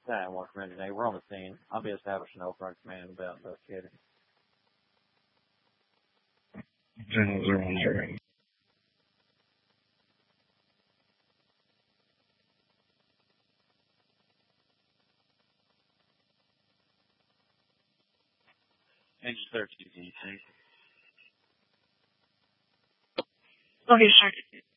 10 1 from Navy. We're on the scene. I'll be establishing Open Command about investigating. 10-0. Engine 13, can you see? Okay, sir.